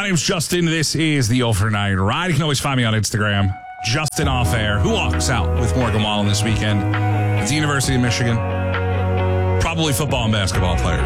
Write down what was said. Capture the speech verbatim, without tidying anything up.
name's Justin. This is the Overnight Ride. You can always find me on Instagram, Justin Off Air. Who walks out with Morgan Wallen this weekend? It's the University of Michigan. Probably football and basketball players.